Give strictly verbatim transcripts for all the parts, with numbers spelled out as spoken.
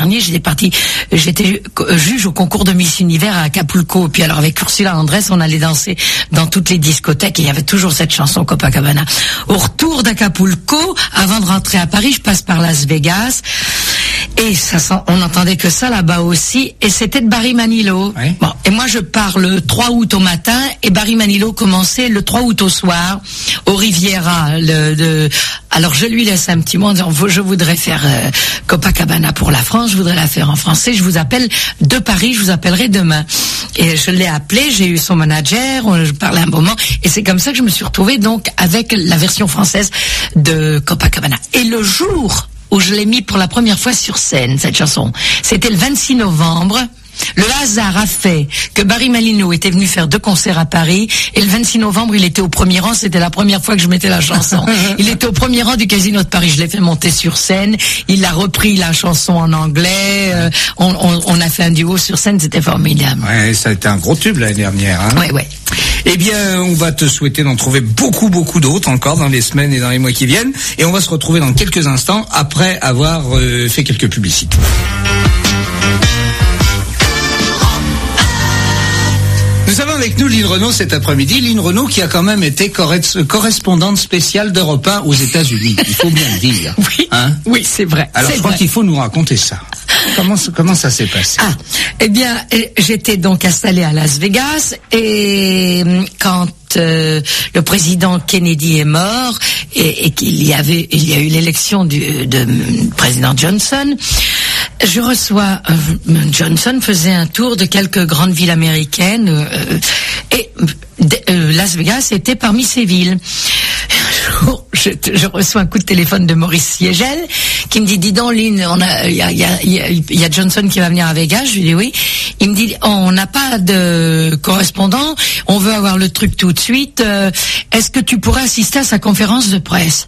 dernier, j'étais partie, j'étais juge au concours de Miss Univers à Acapulco. Puis alors avec Ursula Andress, on allait danser dans toutes les discothèques et il y avait toujours cette chanson Copacabana. Au retour d'Acapulco, avant de rentrer à Paris, je passe par Las Vegas. Et ça sent, on n'entendait que ça là-bas aussi, et c'était de Barry Manilow. Oui. Bon, et moi je pars le trois août au matin, et Barry Manilow commençait le trois août au soir, au Riviera. Le, de... Alors je lui laisse un petit mot en disant, je voudrais faire euh, Copacabana pour la France, je voudrais la faire en français, je vous appelle de Paris, je vous appellerai demain. Et je l'ai appelé, j'ai eu son manager, on, je parlais un moment, et c'est comme ça que je me suis retrouvée donc avec la version française de Copacabana. Et le jour où je l'ai mis pour la première fois sur scène, cette chanson, c'était le vingt-six novembre. Le hasard a fait que Barry Manilow était venu faire deux concerts à Paris, et le vingt-six novembre, il était au premier rang, c'était la première fois que je mettais la chanson. Il était au premier rang du Casino de Paris, je l'ai fait monter sur scène, il a repris la chanson en anglais, euh, on, on, on a fait un duo sur scène, c'était formidable. Ouais, ça a été un gros tube l'année dernière. Hein. Ouais, ouais. Eh bien, on va te souhaiter d'en trouver beaucoup, beaucoup d'autres encore dans les semaines et dans les mois qui viennent. Et on va se retrouver dans quelques instants après avoir euh, fait quelques publicités. Nous avons avec nous Lynn Renaud cet après-midi. Lynn Renaud qui a quand même été corre- correspondante spéciale d'Europe un aux États-Unis. Il faut bien le dire. Oui, hein oui, c'est vrai. Alors, c'est je crois vrai. qu'il faut nous raconter ça. Comment, comment ça s'est passé? Ah, eh bien, j'étais donc installée à Las Vegas et quand euh, le président Kennedy est mort et, et qu'il y avait, il y a eu l'élection du de président Johnson, je reçois euh, Johnson faisait un tour de quelques grandes villes américaines euh, et euh, Las Vegas était parmi ces villes. Je, je reçois un coup de téléphone de Maurice Siegel qui me dit, dis donc Lynn, on a, il y a, il y a, il y a Johnson qui va venir à Vegas. Je lui dis oui. Il me dit, on n'a pas de correspondant, on veut avoir le truc tout de suite. Euh, est-ce que tu pourrais assister à sa conférence de presse?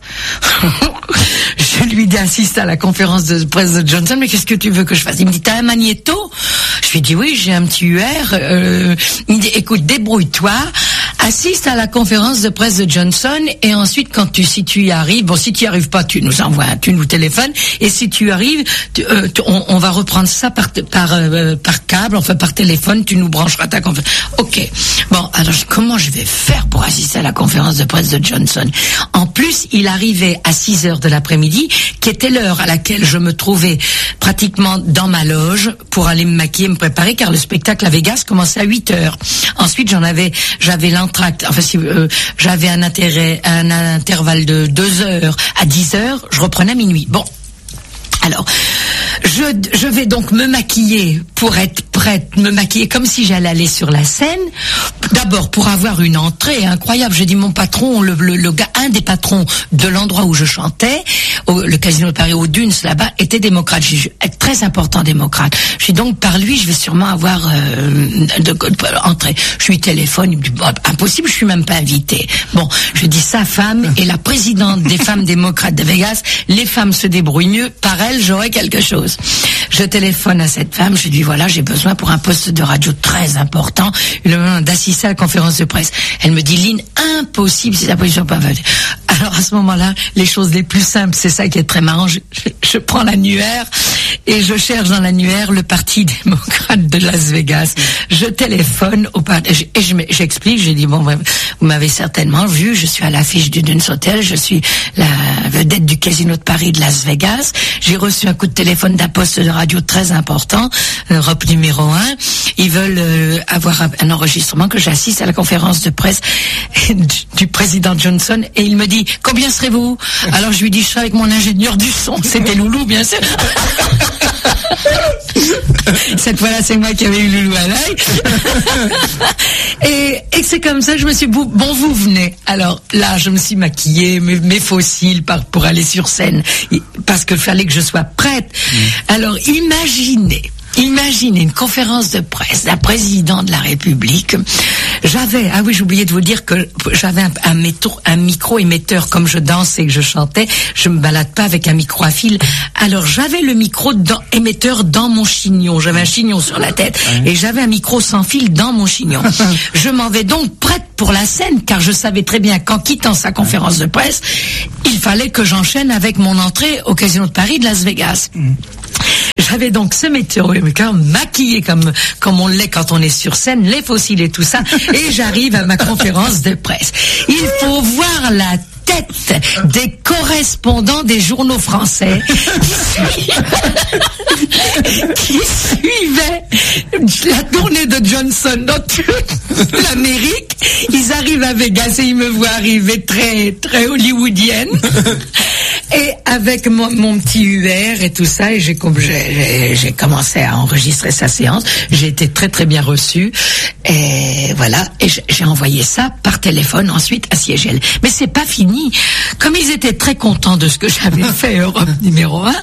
Je lui dis, assiste à la conférence de presse de Johnson, mais qu'est-ce que tu veux que je fasse? Il me dit, t'as un magnéto? Je lui dis oui, j'ai un petit U R. Euh, il me dit, écoute, débrouille-toi, assiste à la conférence de presse de Johnson, et ensuite, quand tu, si tu y arrives, bon, si tu y arrives pas, tu nous envoies, tu nous téléphones, et si tu arrives, tu, euh, tu, on, on va reprendre ça par, par, euh, par câble, enfin par téléphone, tu nous brancheras ta conférence. Ok. Bon, alors comment je vais faire pour assister à la conférence de presse de Johnson? En plus, il arrivait à six heures de l'après-midi, qui était l'heure à laquelle je me trouvais pratiquement dans ma loge pour aller me maquiller, me préparer, car le spectacle à Vegas commençait à huit heures. Ensuite, j'en avais, j'avais l'entracte, enfin, si, euh, j'avais un intérêt, un, un intervalle de deux heures à dix heures, je reprenais à minuit. Bon. Alors, je, je vais donc me maquiller pour être prête, me maquiller comme si j'allais aller sur la scène. D'abord, pour avoir une entrée incroyable. J'ai dit, mon patron, le, le, le gars, un des patrons de l'endroit où je chantais, au, le Casino de Paris, au Dunes, là-bas, était démocrate. Je suis très important démocrate. Je suis donc, par lui, je vais sûrement avoir euh, de, de, de, entrée. Je lui téléphone, il me dit, bon, impossible, je suis même pas invitée. Bon, je dis, sa femme est la présidente des femmes démocrates de Vegas. Les femmes se débrouillent mieux. Par elle, j'aurai quelque chose. Je téléphone à cette femme, je lui dis, voilà, j'ai besoin pour un poste de radio très important, d'assister à la conférence de presse. Elle me dit, Lynn, impossible, c'est la position pas valide. Alors à ce moment-là, les choses les plus simples, c'est ça qui est très marrant, je, je, je prends l'annuaire et je cherche dans l'annuaire le Parti démocrate de Las Vegas. Je téléphone au parti et je, j'explique, j'ai dit, bon, vous m'avez certainement vu, je suis à l'affiche du Dunes Hotel, je suis la vedette du Casino de Paris de Las Vegas, j'ai reçu un coup de téléphone d'un poste de radio très important, Europe numéro un, ils veulent euh, avoir un, un enregistrement que j'assiste à la conférence de presse du, du président Johnson, et il me dit, combien serez-vous? Alors je lui dis, je serai avec mon ingénieur du son, c'était Loulou bien sûr. Cette fois-là, c'est moi qui avais eu Loulou à l'œil. et, et c'est comme ça que je me suis dit, bon, vous venez. Alors là, je me suis maquillée, mes, mes fossiles par, pour aller sur scène, parce qu'il fallait que je sois prête. Mmh. Alors imaginez, imaginez une conférence de presse d'un président de la République. J'avais, ah oui, j'ai oublié de vous dire que j'avais un, un, métro, un micro-émetteur, comme je dansais et que je chantais, je me balade pas avec un micro à fil. Alors j'avais le micro dans, émetteur dans mon chignon, j'avais un chignon sur la tête, et j'avais un micro sans fil dans mon chignon. Je m'en vais donc prête pour la scène, car je savais très bien qu'en quittant sa conférence de presse, il fallait que j'enchaîne avec mon entrée au Casino de Paris de Las Vegas. j'avais donc ce météorologue maquillé comme comme on l'est quand on est sur scène, les fossiles et tout ça, et j'arrive à ma conférence de presse. Il faut voir la tête des correspondants des journaux français qui suivaient la tournée de Johnson dans toute l'Amérique. Ils arrivent à Vegas et ils me voient arriver très très hollywoodienne et avec mon, mon petit U R et tout ça, et j'ai, j'ai, j'ai commencé à enregistrer sa séance. J'ai été très très bien reçue et voilà, et j'ai envoyé ça par téléphone ensuite à Siegel. Mais c'est pas fini. Comme ils étaient très contents de ce que j'avais fait Europe numéro un,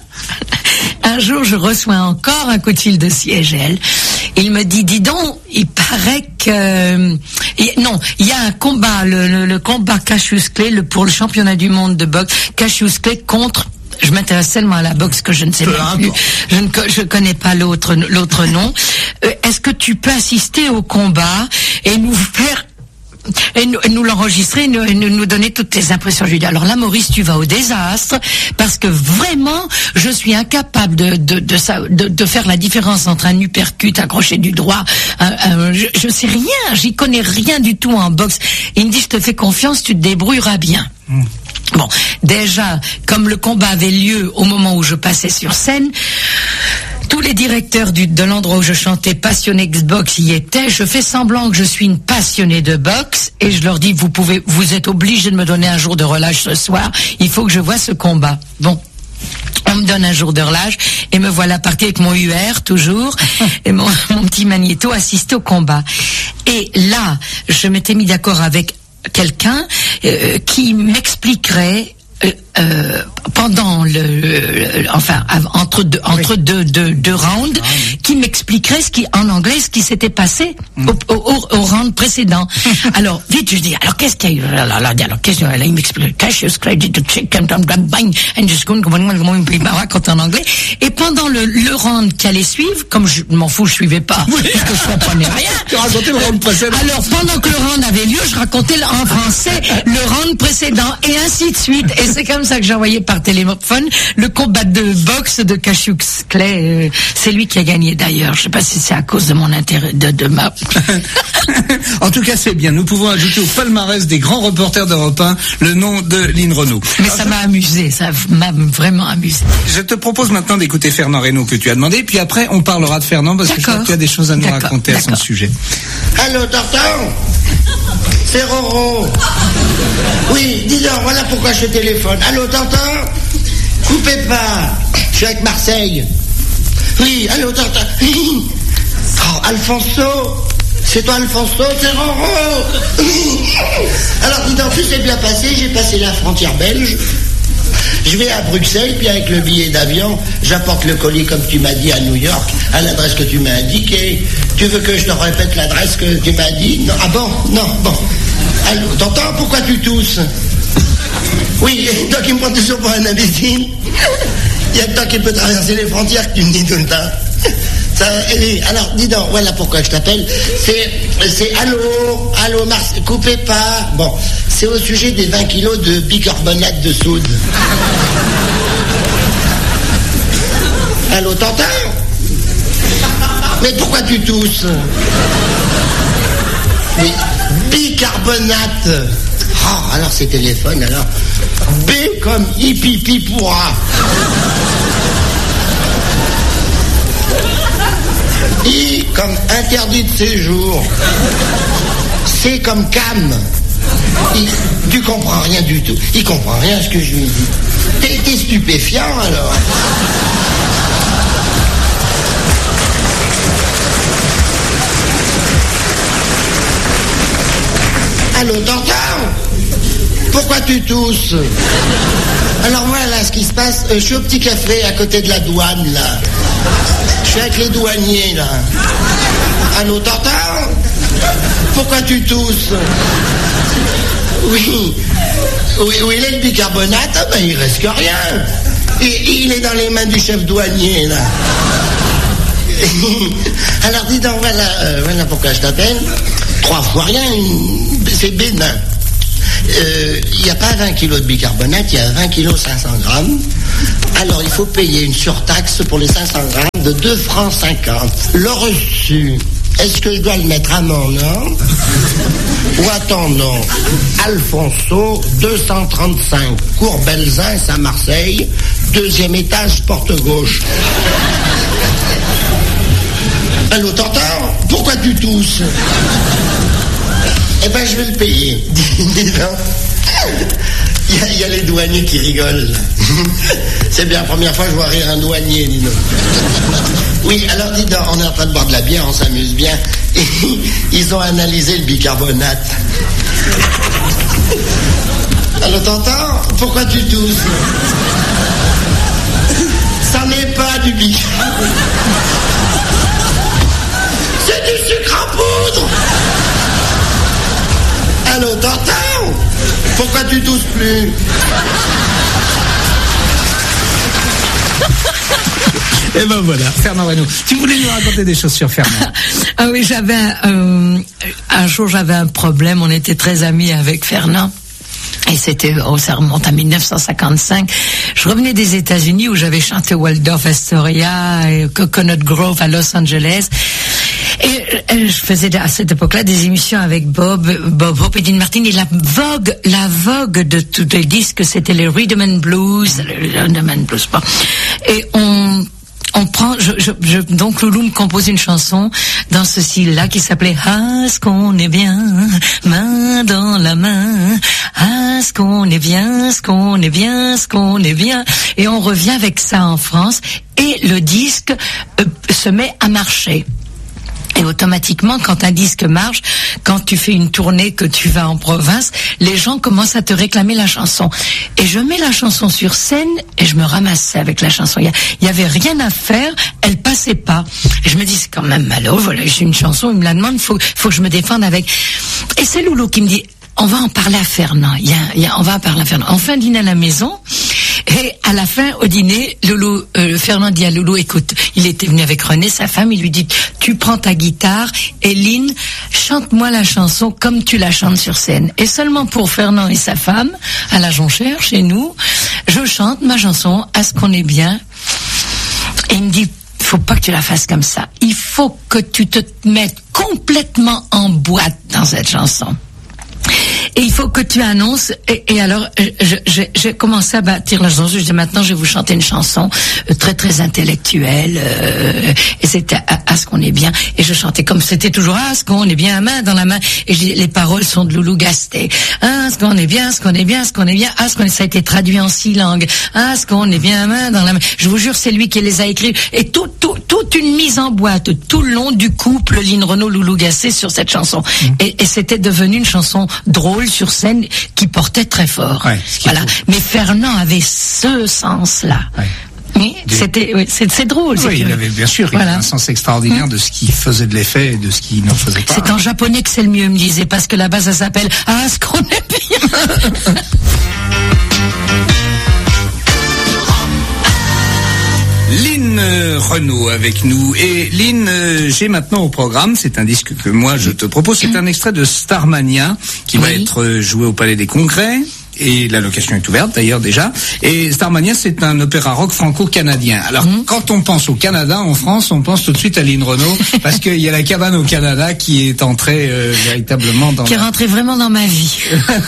un jour je reçois encore un coup de fil de Siegel. Il me dit, dis donc, il paraît que... Et, non, il y a un combat, le, le, le combat Cassius Clay le, pour le championnat du monde de boxe, Cassius Clay contre... Je m'intéresse tellement à la boxe que je ne sais pas plus. Je ne je connais pas l'autre l'autre nom. Euh, est-ce que tu peux assister au combat et nous faire... Et nous, nous l'enregistrer, et nous, et nous donner toutes tes impressions. Je lui dis, alors là, Maurice, tu vas au désastre, parce que vraiment, je suis incapable de, de, de, ça, de, de faire la différence entre un uppercut accroché du droit. Un, un, je, je sais rien, j'y connais rien du tout en boxe. Il me dit, je te fais confiance, tu te débrouilleras bien. Mmh. Bon, déjà, comme le combat avait lieu au moment où je passais sur scène, tous les directeurs du, de l'endroit où je chantais Passionné Boxe y étaient. Je fais semblant que je suis une passionnée de boxe et je leur dis, vous pouvez, vous êtes obligés de me donner un jour de relâche ce soir. Il faut que je voie ce combat. Bon. On me donne un jour de relâche et me voilà partie avec mon U R toujours et mon, mon petit magnéto assister au combat. Et là, je m'étais mis d'accord avec quelqu'un euh, qui m'expliquerait euh, euh, pendant le, le enfin entre deux entre oui. deux, deux deux rounds, ah, oui. qui m'expliquerait ce qui en anglais ce qui s'était passé mm. au, au, au round précédent. Alors vite je dis, alors qu'est-ce qu'il y a là, là, alors qu'est-ce qu'il y a là, il m'explique Cassius Clay did the chicken bang and just going il m'a raconté en anglais, et pendant le, le round qui allait suivre, comme je m'en fous, je suivais pas oui. parce que je comprenais rien. Tu racontais le round précédent. Alors pendant que le round avait lieu, je racontais en français le round précédent et ainsi de suite, et c'est comme ça que j'ai envoyé par téléphone le combat de boxe de Cassius Clay. Euh, c'est lui qui a gagné d'ailleurs. Je sais pas si c'est à cause de mon intérêt de, de ma. En tout cas, c'est bien. Nous pouvons ajouter au palmarès des grands reporters d'Europe un le nom de Lynn Renaud. Mais Alors, ça m'a amusé. Ça m'a vraiment amusé. Je te propose maintenant d'écouter Fernand Reynaud que tu as demandé, puis après on parlera de Fernand parce D'accord. que je crois que tu as des choses à nous D'accord. raconter D'accord. à son sujet. Allô, Tartan, c'est Roro. Oui, dis donc, voilà pourquoi je téléphone. Allô, Tantan, coupez pas. Je suis avec Marseille. Oui, allô, Tantan. Oh, Alfonso, c'est toi, Alfonso, c'est Roro. Alors, dis donc, tout s'est bien passé. J'ai passé la frontière belge. Je vais à Bruxelles, puis avec le billet d'avion, j'apporte le colis comme tu m'as dit à New York, à l'adresse que tu m'as indiquée. Tu veux que je te répète l'adresse que tu m'as dit? Non. Ah bon? Non, bon. Allô, t'entends? Pourquoi tu tousses? Oui, toi qui me prends toujours pour un imbécile. Il y a que toi qui peux traverser les frontières que tu me dis tout le temps. Ça, oui, alors, dis donc, voilà pourquoi je t'appelle. C'est, c'est, allô, allô, Mars, coupez pas. Bon, c'est au sujet des vingt kilos de bicarbonate de soude. Allô, t'entends? Mais pourquoi tu tousses? Mais, bicarbonate. Oh, alors c'est téléphone, alors. B comme hippie pourra. I comme interdit de séjour. C comme cam. I, tu comprends rien du tout. Il comprend rien à ce que je lui dis. T'es, t'es stupéfiant alors. Allô, t'entends? Pourquoi tu tousses? Alors voilà ce qui se passe. Euh, je suis au petit café à côté de la douane là. Je suis avec les douaniers là. Allô, t'entends? Pourquoi tu tousses? Oui. Oui, oui, il est le bicarbonate, ah ben il reste que rien. Il, il est dans les mains du chef douanier là. Alors dis donc, voilà, euh, voilà pourquoi je t'appelle. Trois fois rien, c'est bénin. Il euh, n'y a pas vingt kilos de bicarbonate, il y a vingt kilos cinq cents grammes. Alors il faut payer une surtaxe pour les cinq cents grammes de deux francs cinquante. Le reçu, est-ce que je dois le mettre à mon nom ou à ton nom? Alfonso, deux cent trente-cinq, Cours Belzins à Marseille, deuxième étage, porte gauche. Allô, t'entends? Pourquoi tu tousses? Eh ben, je vais le payer. Dis donc. Il y, a, il y a les douaniers qui rigolent. C'est bien la première fois que je vois rire un douanier, dis donc. Oui, alors dis donc, on est en train de boire de la bière, on s'amuse bien. Et ils ont analysé le bicarbonate. Allô, t'entends? Pourquoi tu tousses? Ça n'est pas du bicarbonate. C'est du sucre en poudre. Allô, t'entends? Pourquoi tu tousses plus? Et ben voilà, Fernand Reynaud. Tu voulais nous raconter des choses sur Fernand? Ah oui, j'avais un, un jour j'avais un problème. On était très amis avec Fernand. Et c'était, oh, ça remonte à mille neuf cent cinquante-cinq. Je revenais des États-Unis où j'avais chanté Waldorf Astoria et Coconut Grove à Los Angeles. Et, et je faisais à cette époque-là des émissions avec Bob, Bob Hope et Dean Martin. Et la vogue, la vogue de tous les disques, c'était les Rhythm and Blues, le Rhythm and Blues, pas. Et on, on prend, je, je, je, donc Loulou me compose une chanson dans ce style-là qui s'appelait Ah, ce qu'on est bien, main dans la main. Ah, ce qu'on est bien, ce qu'on est bien, ce qu'on est bien. Et on revient avec ça en France et le disque euh, se met à marcher. Et automatiquement, quand un disque marche, quand tu fais une tournée, que tu vas en province, les gens commencent à te réclamer la chanson. Et je mets la chanson sur scène et je me ramassais avec la chanson. Il y, y avait rien à faire, elle passait pas. Et je me dis, c'est quand même malheureux, voilà, j'ai une chanson, il me la demande, faut, faut que je me défende avec. Et c'est Loulou qui me dit, on va en parler à Fernand. Il y a, il y a, on va en parler à Fernand. On fait un dîner à la maison. Et à la fin, au dîner, Loulou, euh, Fernand dit à Loulou, écoute, il était venu avec René, sa femme, il lui dit, tu prends ta guitare et Lynn, chante-moi la chanson comme tu la chantes sur scène. Et seulement pour Fernand et sa femme, à la Jonchère, chez nous, je chante ma chanson, à ce qu'on est bien. Et il me dit, faut pas que tu la fasses comme ça. Il faut que tu te mettes complètement en boîte dans cette chanson. Et il faut que tu annonces. Et, et alors, j'ai commencé à bâtir la chanson. Je dis maintenant, je vais vous chanter une chanson euh, très très intellectuelle. Euh, et c'était à, à ce qu'on est bien. Et je chantais comme c'était toujours à ce qu'on est bien, main dans la main. Et je dis, les paroles sont de Loulou Gastet. Ah, ce qu'on est bien, ce qu'on est bien, ce qu'on est bien. Ah, ce qu'on est. Ça a été traduit en six langues. Ah, ce qu'on est bien, main dans la main. Je vous jure, c'est lui qui les a écrits. Et tout, tout, toute une mise en boîte tout le long du couple Lynn Renaud Loulou Gastet sur cette chanson. Mmh. Et, et c'était devenu une chanson drôle sur scène qui portait très fort. Ouais, voilà. Mais Fernand avait ce sens-là. Ouais. Oui, c'était, oui, c'est, c'est drôle. Oui, il avait bien sûr, il voilà. avait un sens extraordinaire mmh. de ce qui faisait de l'effet et de ce qui n'en faisait pas. C'est en japonais que c'est le mieux, il me disait, parce que là-bas ça s'appelle Ah, ce qu'on est bien. Lynn Renaud avec nous. Et Lynn, euh, j'ai maintenant au programme, c'est un disque que moi je te propose, c'est un extrait de Starmania qui oui. va être joué au Palais des Congrès. Et la location est ouverte d'ailleurs déjà. Et Starmania, c'est un opéra rock franco-canadien. Alors mmh. quand on pense au Canada, en France, on pense tout de suite à Lynn Renaud parce qu'il y a la cabane au Canada qui est entrée euh, véritablement dans. Qui est rentrée vraiment dans ma vie.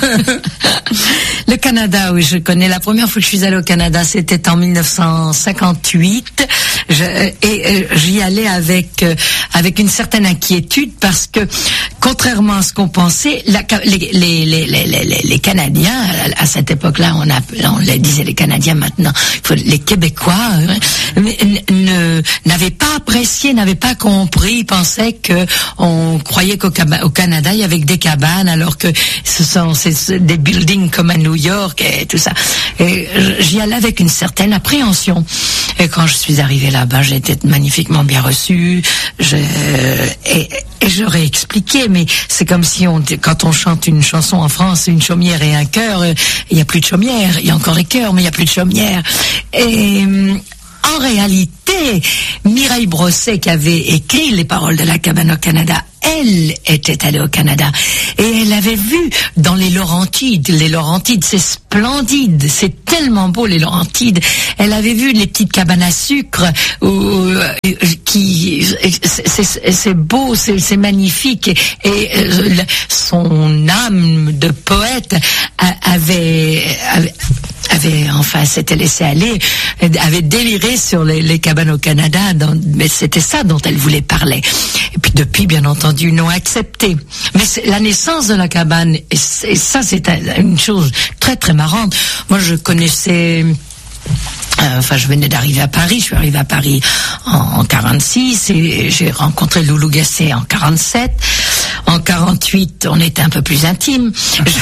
Le Canada, oui, je connais. La première fois que je suis allée au Canada, c'était en mille neuf cent cinquante-huit. Je, et euh, j'y allais avec euh, avec une certaine inquiétude parce que contrairement à ce qu'on pensait, la, les, les, les, les, les, les Canadiens à cette époque-là, on, a, on les disait les Canadiens maintenant, les Québécois euh, ne, n'avaient pas apprécié, n'avaient pas compris, ils pensaient que on croyait qu'au au Canada il y avait que des cabanes, alors que ce sont c'est, des buildings comme à New York et tout ça. Et j'y allais avec une certaine appréhension. Et quand je suis arrivée là-bas, j'ai été magnifiquement bien reçue. Je, et, et j'aurais expliqué, mais c'est comme si on, quand on chante une chanson en France, une chaumière et un chœur, il y a plus de chaumière. Il y a encore les chœurs, mais il y a plus de chaumière. Et en réalité, Mireille Brosset, qui avait écrit les paroles de La cabane au Canada, elle était allée au Canada et elle avait vu dans les Laurentides, les Laurentides c'est splendide, c'est tellement beau les Laurentides, elle avait vu les petites cabanes à sucre où, qui c'est, c'est beau, c'est, c'est magnifique et, et son âme de poète avait, avait avait enfin s'était laissé aller, avait déliré sur les, les cabanes au Canada, dans, mais c'était ça dont elle voulait parler. Et puis depuis, bien entendu, ils l'ont accepté. Mais c'est la naissance de la cabane, et, et ça c'est une chose très très marrante. Moi je connaissais... Euh, enfin, je venais d'arriver à Paris. Je suis arrivée à Paris en, en quarante-six et j'ai rencontré Loulou Gasset en quarante-sept. En quarante-huit, on était un peu plus intimes.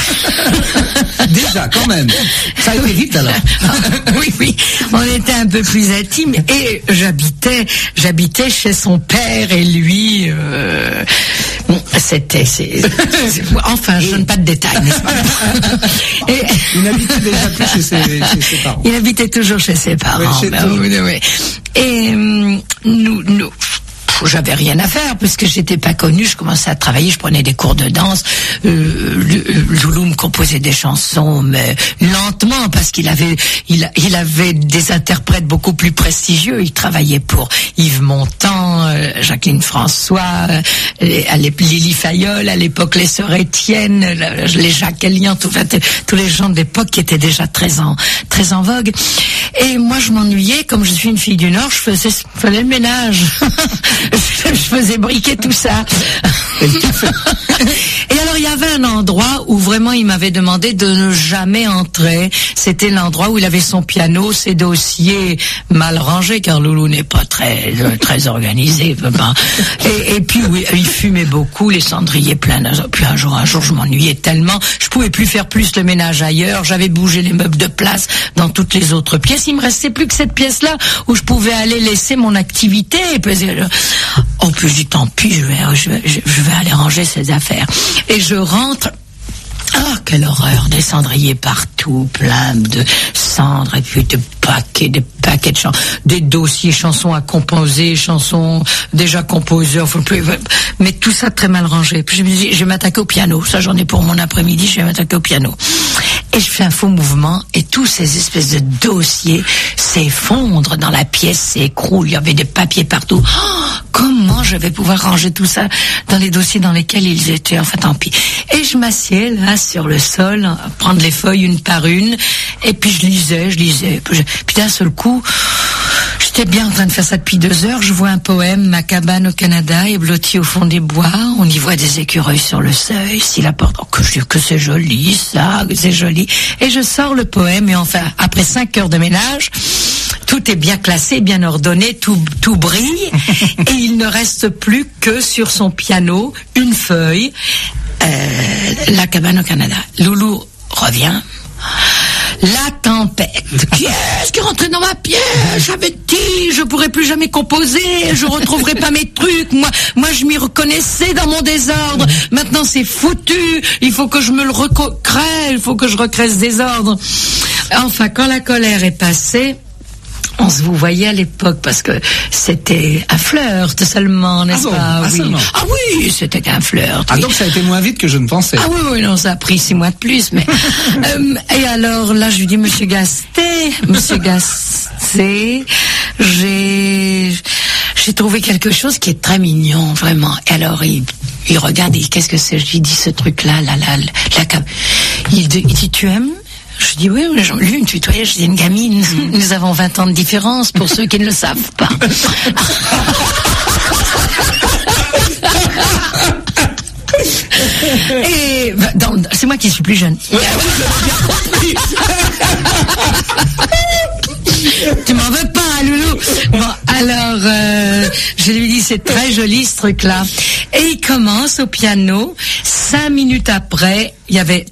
Déjà, quand même. Ça a été vite alors. Oui, oui. On était un peu plus intimes et j'habitais, j'habitais chez son père et lui. Euh, c'était, c'est, c'est, enfin, je donne pas de détails, n'est-ce pas? Et, il n'habitait déjà plus chez ses, chez ses parents. Il habitait toujours chez ses parents. Oui, chez ben, oui, oui. Et euh, nous, nous. J'avais rien à faire puisque j'étais pas connue. Je commençais à travailler, je prenais des cours de danse. Euh, Loulou me composait des chansons, mais lentement parce qu'il avait, il, il avait des interprètes beaucoup plus prestigieux. Il travaillait pour Yves Montand, euh, Jacqueline François, euh, Lily Fayol, à l'époque les sœurs Étienne, les Jacques Elian, tout, tous les gens de l'époque qui étaient déjà très en, très en vogue. Et moi, je m'ennuyais. Comme je suis une fille du Nord, je faisais, je faisais le ménage. Je faisais briquer tout ça. Et alors il y avait un endroit où vraiment il m'avait demandé de ne jamais entrer. C'était l'endroit où il avait son piano, ses dossiers mal rangés, car Loulou n'est pas très très organisé. Et, et puis oui, il fumait beaucoup, les cendriers pleins. Puis un jour, un jour, je m'ennuyais tellement, je pouvais plus faire plus le ménage ailleurs. J'avais bougé les meubles de place dans toutes les autres pièces. Il me restait plus que cette pièce-là où je pouvais aller laisser mon activité. Et puis, oh, puis je dis tant pis, je vais, je vais, je vais aller ranger ces affaires. Et je rentre. Ah, quelle horreur, des cendriers partout, plein de cendres, et puis des paquets, des paquets de chansons, des dossiers, chansons à composer, chansons déjà composées, enfin, mais tout ça très mal rangé. Puis je me dis, je vais m'attaquer au piano, ça j'en ai pour mon après-midi, je vais m'attaquer au piano. Et je fais un faux mouvement, et tous ces espèces de dossiers s'effondrent dans la pièce, s'écroulent, il y avait des papiers partout. Oh, comment je vais pouvoir ranger tout ça dans les dossiers dans lesquels ils étaient? Enfin, tant pis. Et je m'assieds, là, sur le sol, prendre les feuilles une par une, et puis je lisais, je lisais. Puis, je, puis d'un seul coup, j'étais bien en train de faire ça depuis deux heures, je vois un poème, Ma cabane au Canada, est blottie au fond des bois, on y voit des écureuils sur le seuil, si la porte, oh, que, je, que c'est joli, ça, que c'est joli. Et je sors le poème, et enfin, après cinq heures de ménage, tout est bien classé, bien ordonné, tout, tout brille, et il ne reste plus que sur son piano une feuille, euh, La cabane au Canada. Loulou revient. La tempête. Qui est-ce qui est rentré dans ma pièce? J'avais dit, je pourrais plus jamais composer, je retrouverai pas mes trucs. Moi, moi, je m'y reconnaissais dans mon désordre. Maintenant, c'est foutu. Il faut que je me le recrée. Il faut que je recrée ce désordre. Enfin, quand la colère est passée, on se vous voyait à l'époque parce que c'était un flirt seulement, n'est-ce ah bon, pas? Ah, oui. Ah oui, c'était qu'un flirt. Ah oui. Donc ça a été moins vite que je ne pensais. Ah oui, oui, non, ça a pris six mois de plus. Mais euh, et alors là, je lui dis, Monsieur Gastet, Monsieur Gastet, j'ai j'ai trouvé quelque chose qui est très mignon, vraiment. Et alors il il regarde, il qu'est-ce que c'est? Je lui dis ce truc-là, là, là, la cam. Il, il dit, tu aimes? Je dis oui, lui, une tutoyait, je dis une gamine. Mmh. Nous avons vingt ans de différence pour ceux qui ne le savent pas. Et dans, c'est moi qui suis plus jeune. Oui, tu m'en veux pas, Loulou? Bon, alors, euh, je lui dis, c'est très joli ce truc-là. Et il commence au piano. Cinq minutes après, il y avait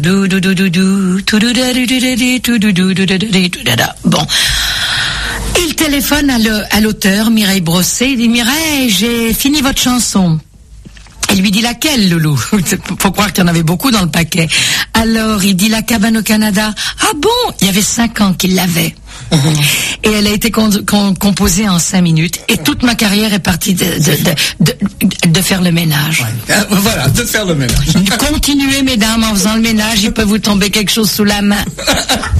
bon. Il téléphone à l'auteur, Mireille Brosset. Il dit, Mireille, j'ai fini votre chanson. Et Elle lui dit laquelle, Loulou? Faut croire qu'il y en avait beaucoup dans le paquet. Alors, il dit la cabane au Canada. Ah bon? Il y avait cinq ans qu'il l'avait. Et elle a été con, con, composée en cinq minutes. Et toute ma carrière est partie de, de, de, de, de faire le ménage. Ouais. Ah, voilà, de faire le ménage. Continuez, mesdames, en faisant le ménage, il peut vous tomber quelque chose sous la main.